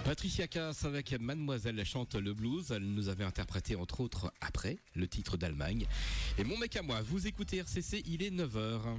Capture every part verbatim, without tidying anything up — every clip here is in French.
Patricia Cass avec Mademoiselle chante le blues. Elle nous avait interprété entre autres Après, le titre d'Allemagne. Et mon mec à moi, vous écoutez R C C, il est neuf heures.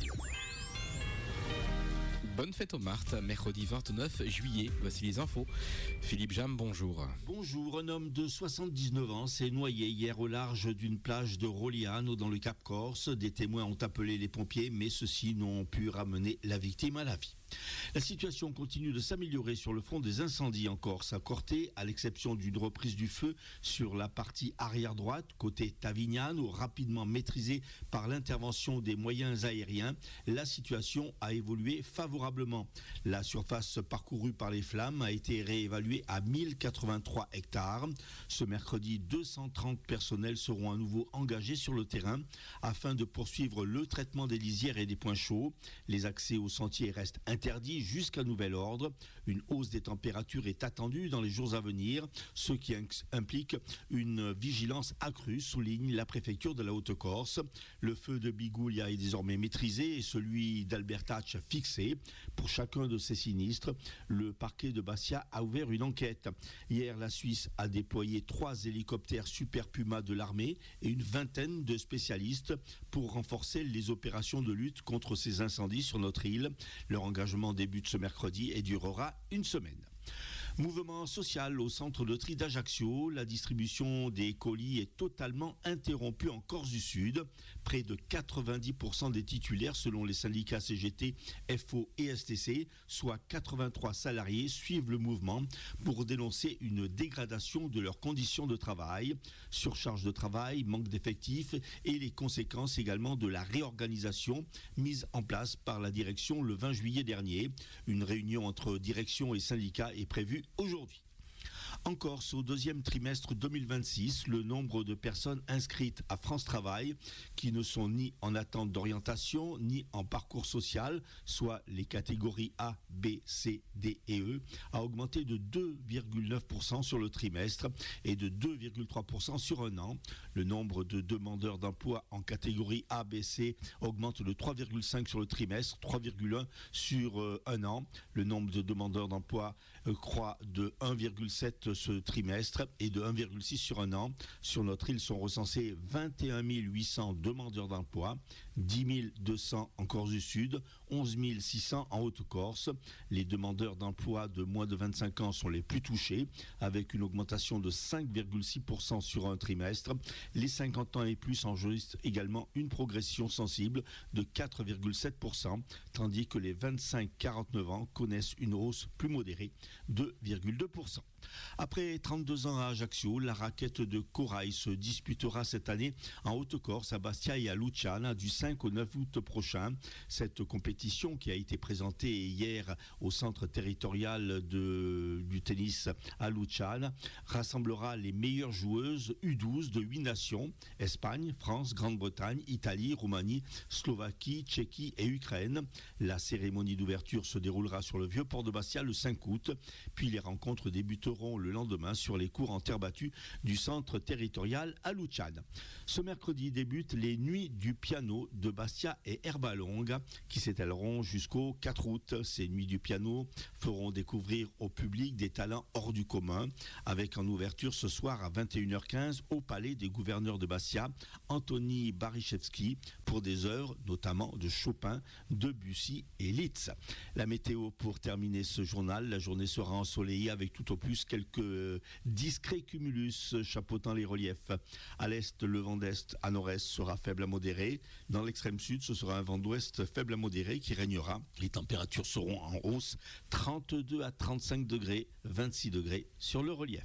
Bonne fête aux Martes, mercredi vingt-neuf juillet. Voici les infos. Philippe Jam, bonjour. Bonjour, un homme de soixante-dix-neuf ans s'est noyé hier au large d'une plage de Roliano dans le Cap Corse. Des témoins ont appelé les pompiers, mais ceux-ci n'ont pu ramener la victime à la vie. La situation continue de s'améliorer sur le front des incendies en Corse. À Corté, à l'exception d'une reprise du feu sur la partie arrière droite, côté Tavignano, rapidement maîtrisée par l'intervention des moyens aériens, la situation a évolué favorablement. La surface parcourue par les flammes a été réévaluée à mille quatre-vingt-trois hectares. Ce mercredi, deux cent trente personnels seront à nouveau engagés sur le terrain afin de poursuivre le traitement des lisières et des points chauds. Les accès aux sentiers restent interdit jusqu'à nouvel ordre. Une hausse des températures est attendue dans les jours à venir, ce qui implique une vigilance accrue, souligne la préfecture de la Haute-Corse. Le feu de Bigoulia est désormais maîtrisé et celui d'Albertach fixé. Pour chacun de ces sinistres, le parquet de Bastia a ouvert une enquête. Hier, la Suisse a déployé trois hélicoptères Super Puma de l'armée et une vingtaine de spécialistes pour renforcer les opérations de lutte contre ces incendies sur notre île. Leur engagement débute ce mercredi et durera une semaine. Mouvement social au centre de tri d'Ajaccio. La distribution des colis est totalement interrompue en Corse du Sud. Près de quatre-vingt-dix pour cent des titulaires, selon les syndicats C G T, F O et S T C, soit quatre-vingt-trois salariés, suivent le mouvement pour dénoncer une dégradation de leurs conditions de travail. Surcharge de travail, manque d'effectifs et les conséquences également de la réorganisation mise en place par la direction le vingt juillet dernier. Une réunion entre direction et syndicats est prévue aujourd'hui. En Corse, au deuxième trimestre deux mille vingt-six, le nombre de personnes inscrites à France Travail, qui ne sont ni en attente d'orientation, ni en parcours social, soit les catégories A, B, C, D et E, a augmenté de deux virgule neuf pour cent sur le trimestre et de deux virgule trois pour cent sur un an. Le nombre de demandeurs d'emploi en catégorie A, B, C augmente de trois virgule cinq sur le trimestre, trois virgule un sur euh, un an. Le nombre de demandeurs d'emploi euh, croît de un virgule sept ce trimestre et de un virgule six sur un an. Sur notre île sont recensés vingt et un mille huit cents demandeurs d'emploi, dix mille deux cents en Corse du Sud, onze mille six cents en Haute-Corse. Les demandeurs d'emploi de moins de vingt-cinq ans sont les plus touchés, avec une augmentation de cinq virgule six pour cent sur un trimestre. Les cinquante ans et plus enregistrent également une progression sensible de quatre virgule sept pour cent, tandis que les vingt-cinq à quarante-neuf ans connaissent une hausse plus modérée de deux virgule deux pour cent. Après trente-deux ans à Ajaccio, la raquette de corail se disputera cette année en Haute-Corse, à Bastia et à Luciana du cinq au neuf août prochain. Cette compétition, qui a été présentée hier au centre territorial de, du tennis à Luciana, rassemblera les meilleures joueuses U douze de huit nations: Espagne, France, Grande-Bretagne, Italie, Roumanie, Slovaquie, Tchéquie et Ukraine. La cérémonie d'ouverture se déroulera sur le vieux port de Bastia le cinq août, puis les rencontres débuteront le lendemain sur les cours en terre battue du centre territorial à Luciana. Ce mercredi débutent les Nuits du piano de Bastia et Herbalonga, qui s'étaleront jusqu'au quatre août. Ces Nuits du piano feront découvrir au public des talents hors du commun, avec en ouverture ce soir à vingt et une heures quinze au Palais des gouverneurs de Bastia, Anthony Barichevski, pour des œuvres notamment de Chopin, Debussy et Liszt. La météo pour terminer ce journal: la journée sera ensoleillée avec tout au plus quelques discrets cumulus chapeautant les reliefs. À l'est, le vent d'est à nord-est sera faible à modéré. Dans l'extrême sud, ce sera un vent d'ouest faible à modéré qui régnera. Les températures seront en hausse, trente-deux à trente-cinq degrés, vingt-six degrés sur le relief.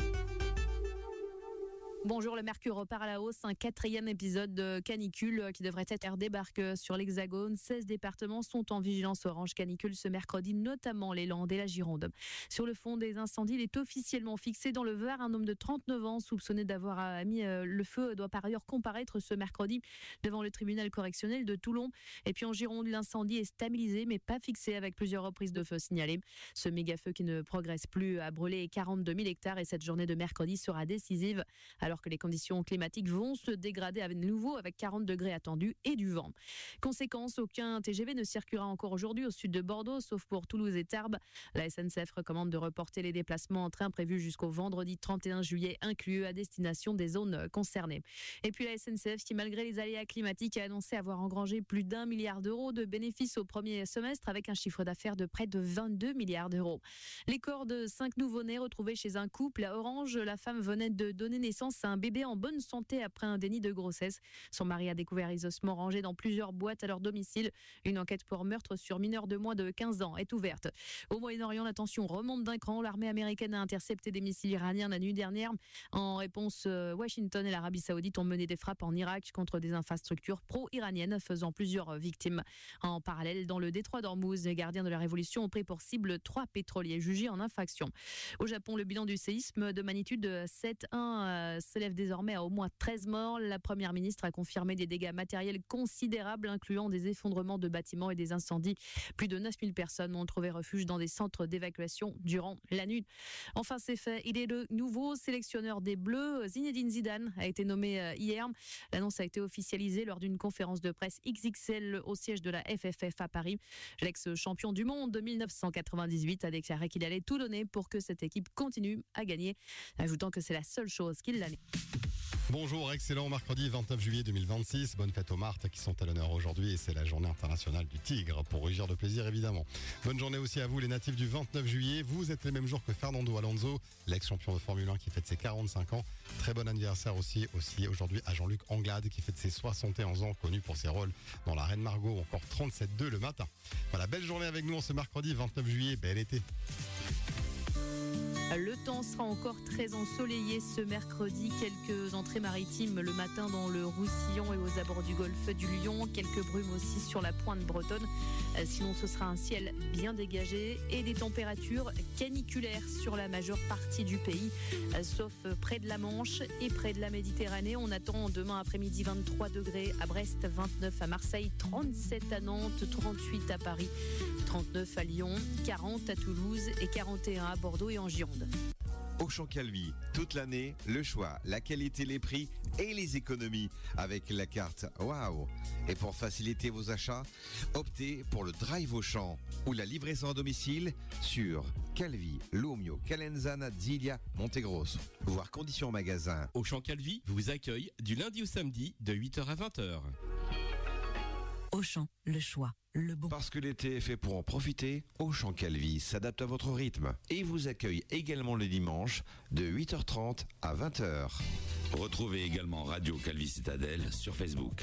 Bonjour, le mercure repart à la hausse. Un quatrième épisode de canicule qui devrait être débarque sur l'Hexagone. seize départements sont en vigilance orange canicule ce mercredi, notamment les Landes et la Gironde. Sur le fond des incendies, il est officiellement fixé dans le Var. Un homme de trente-neuf ans soupçonné d'avoir mis le feu doit par ailleurs comparaître ce mercredi devant le tribunal correctionnel de Toulon. Et puis en Gironde, l'incendie est stabilisé mais pas fixé, avec plusieurs reprises de feu signalées. Ce méga feu qui ne progresse plus a brûlé quarante-deux mille hectares et cette journée de mercredi sera décisive. À alors que les conditions climatiques vont se dégrader à nouveau avec quarante degrés attendus et du vent. Conséquence, aucun T G V ne circulera encore aujourd'hui au sud de Bordeaux, sauf pour Toulouse et Tarbes. La S N C F recommande de reporter les déplacements en train prévus jusqu'au vendredi trente et un juillet inclus à destination des zones concernées. Et puis la S N C F qui, malgré les aléas climatiques, a annoncé avoir engrangé plus d'un milliard d'euros de bénéfices au premier semestre avec un chiffre d'affaires de près de vingt-deux milliards d'euros. Les corps de cinq nouveau-nés retrouvés chez un couple à Orange. La femme venait de donner naissance à un bébé en bonne santé après un déni de grossesse. Son mari a découvert les ossements rangés dans plusieurs boîtes à leur domicile. Une enquête pour meurtre sur mineur de moins de quinze ans est ouverte. Au Moyen-Orient, la tension remonte d'un cran. L'armée américaine a intercepté des missiles iraniens la nuit dernière. En réponse, Washington et l'Arabie Saoudite ont mené des frappes en Irak contre des infrastructures pro-iraniennes, faisant plusieurs victimes. En parallèle, dans le détroit d'Ormuz, les gardiens de la Révolution ont pris pour cible trois pétroliers jugés en infraction. Au Japon, le bilan du séisme de magnitude sept virgule un s'élève désormais à au moins treize morts. La première ministre a confirmé des dégâts matériels considérables, incluant des effondrements de bâtiments et des incendies. Plus de neuf mille personnes ont trouvé refuge dans des centres d'évacuation durant la nuit. Enfin, c'est fait. Il est le nouveau sélectionneur des Bleus. Zinedine Zidane a été nommé hier. L'annonce a été officialisée lors d'une conférence de presse X X L au siège de la F F F à Paris. L'ex-champion du monde de mille neuf cent quatre-vingt-dix-huit a déclaré qu'il allait tout donner pour que cette équipe continue à gagner, ajoutant que c'est la seule chose qu'il l'année. Bonjour, excellent mercredi vingt-neuf juillet deux mille vingt-six. Bonne fête aux Martes qui sont à l'honneur aujourd'hui et c'est la journée internationale du tigre pour rugir de plaisir évidemment. Bonne journée aussi à vous les natifs du vingt-neuf juillet. Vous êtes les mêmes jours que Fernando Alonso, l'ex-champion de Formule un qui fête ses quarante-cinq ans. Très bon anniversaire aussi, aussi aujourd'hui à Jean-Luc Anglade qui fête ses soixante et onze ans, connu pour ses rôles dans La Reine Margot ou encore trente-sept deux le matin. Voilà, belle journée avec nous en ce mercredi vingt-neuf juillet, bel été. Le temps sera encore très ensoleillé ce mercredi. Quelques entrées maritimes le matin dans le Roussillon et aux abords du golfe du Lion. Quelques brumes aussi sur la pointe bretonne. Sinon, ce sera un ciel bien dégagé et des températures caniculaires sur la majeure partie du pays, sauf près de la Manche et près de la Méditerranée. On attend demain après-midi vingt-trois degrés à Brest, vingt-neuf à Marseille, trente-sept à Nantes, trente-huit à Paris, trente-neuf à Lyon, quarante à Toulouse et quarante et un à Bordeaux et en Gironde. Auchan Calvi, toute l'année, le choix, la qualité, les prix et les économies avec la carte Waouh. Et pour faciliter vos achats, optez pour le Drive Auchan ou la livraison à domicile sur Calvi, Lumio, Calenzana, Zilia, Montegrosso. Voir conditions en magasin. Auchan Calvi vous accueille du lundi au samedi de huit heures à vingt heures. Auchan, le choix, le bon. Parce que l'été est fait pour en profiter, Auchan Calvi s'adapte à votre rythme et vous accueille également le dimanche de huit heures trente à vingt heures. Retrouvez également Radio Calvi Citadelle sur Facebook.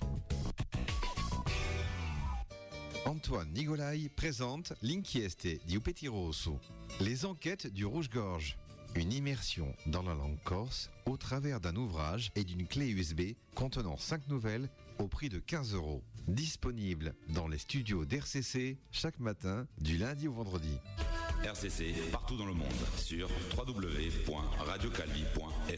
Antoine Nigolai présente L'inchieste di Petit Rosso, les enquêtes du Rouge-Gorge. Une immersion dans la langue corse au travers d'un ouvrage et d'une clé U S B contenant cinq nouvelles au prix de quinze euros. Disponible dans les studios d'R C C chaque matin du lundi au vendredi. R C C partout dans le monde sur w w w point radio calvi point f r.